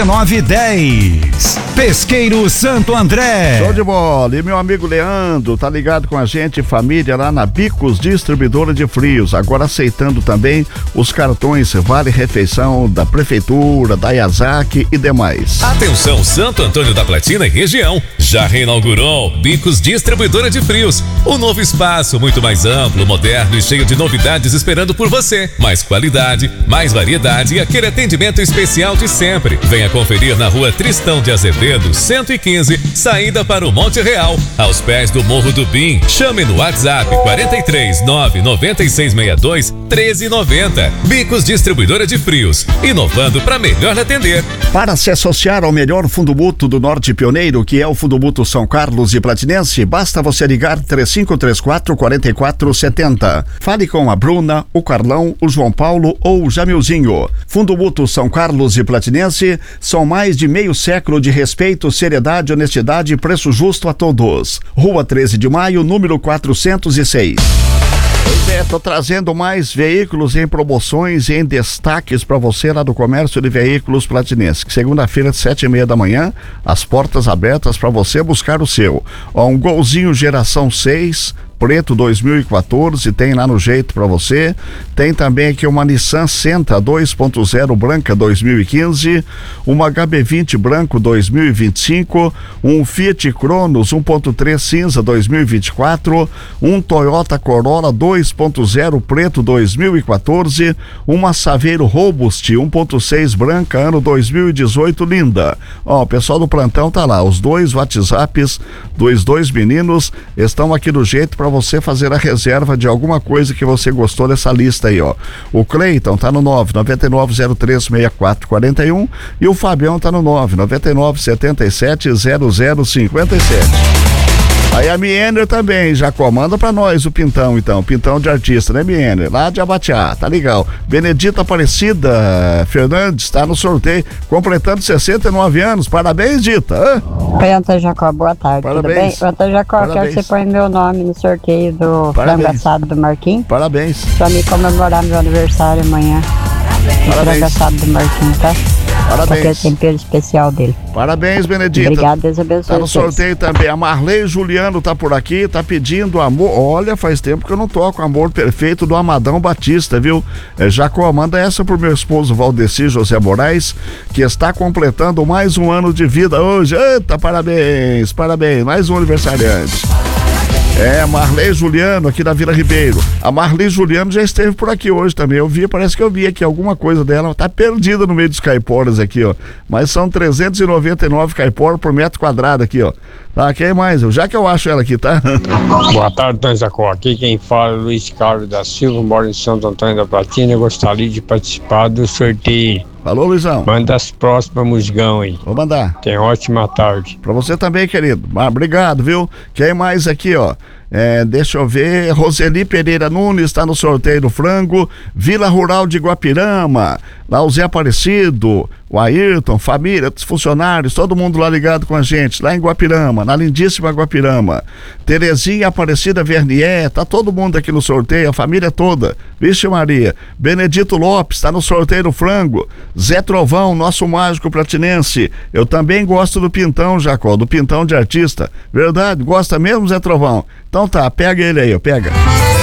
1910. Pesqueiro Santo André. Show de bola. E meu amigo Leandro tá ligado com a gente, família, lá na Bicos Distribuidora de Frios, agora aceitando também os cartões Vale Refeição da Prefeitura, da Yazaki e demais. Atenção, Santo Antônio da Platina e região, já reinaugurou Bicos Distribuidora de Frios, um novo espaço muito mais amplo, moderno e cheio de novidades esperando por você. Mais qualidade, mais variedade e aquele atendimento especial de sempre. Venha conferir na Rua Tristão de Azevedo 115, saída para o Monte Real, aos pés do Morro do Bim. Chame no WhatsApp 43996621390. Bicos Distribuidora de Frios, inovando para melhor atender. Para se associar ao melhor fundo mútuo do Norte Pioneiro, que é o Fundo Mútuo São Carlos e Platinense, basta você ligar 3534-4470. Fale com a Bruna, o Carlão, o João Paulo ou o Jamilzinho. Fundo Mútuo São Carlos e Platinense são mais de meio século de respeito, seriedade, honestidade e preço justo a todos. Rua 13 de Maio, número 406. Pois é, tô trazendo mais veículos em promoções e em destaques para você lá do Comércio de Veículos Platinense. Segunda-feira, 7h30 da manhã, as portas abertas para você buscar o seu. Ó, um Golzinho geração 6, preto 2014, tem lá no jeito para você. Tem também aqui uma Nissan Sentra 2.0 branca 2015, uma HB20 branco 2025, um Fiat Cronos 1.3 cinza 2024, um Toyota Corolla 2.0 preto 2014, uma Saveiro Robust 1.6 branca ano 2018 linda. Ó, o pessoal do plantão tá lá, os dois WhatsApps dos dois meninos estão aqui do jeito para você fazer a reserva de alguma coisa que você gostou dessa lista aí, ó. O Cleiton tá no 999036441 e o Fabião tá no 999770057. Aí a Miener também já comanda pra nós o Pintão, então, Pintão de artista, né, Miener? Lá de Abatiá, tá legal. Benedita Aparecida Fernandes tá no sorteio, completando 69 anos, parabéns, Dita. Oi, Antônio Jacó, boa tarde, parabéns. Tudo bem? Antônio Jacó, Parabéns. quero que você põe meu nome no sorteio do frango assado do Marquinhos. Parabéns. Pra me comemorar meu aniversário amanhã. O frango assado do Marquinhos, tá? Parabéns. Aquele tempero especial dele. Parabéns, Benedita. Obrigado, Deus abençoe. Tá no sorteio também. A Marley Juliano tá por aqui, tá pedindo amor. Olha, faz tempo que eu não toco Amor Perfeito do Amadão Batista, viu? Jacó, manda essa pro meu esposo Valdeci José Moraes, que está completando mais um ano de vida hoje. Eita, parabéns, parabéns. Mais um aniversariante. É, Marley Juliano, aqui da Vila Ribeiro. A Marley Juliano já esteve por aqui hoje também. Eu vi, parece que eu vi aqui alguma coisa dela. Tá perdida no meio dos caiporas aqui, ó. Mas são 399 caiporas por metro quadrado aqui, ó. Tá, quem mais? Já que eu acho ela aqui, tá? Boa tarde, Antônio Jacó. Aqui quem fala é Luiz Carlos da Silva, moro em Santo Antônio da Platina. Eu gostaria de participar do sorteio. Falou, Luizão. Manda as próximas, Musgão aí. Vou mandar. Tenha ótima tarde. Pra você também, querido. Obrigado, viu? Quem mais aqui, ó? Deixa eu ver, Roseli Pereira Nunes está no sorteio do frango. Vila Rural de Guapirama, lá o Zé Aparecido, o Ayrton, família, os funcionários, todo mundo lá ligado com a gente, lá em Guapirama, na lindíssima Guapirama. Terezinha Aparecida Vernier, tá todo mundo aqui no sorteio, a família toda. Vixe Maria. Benedito Lopes está no sorteio do frango. Zé Trovão, nosso mágico platinense. Eu também gosto do Pintão, Jacó, do Pintão de artista. Verdade? Gosta mesmo, Zé Trovão? Então tá, pega ele aí, ó, pega.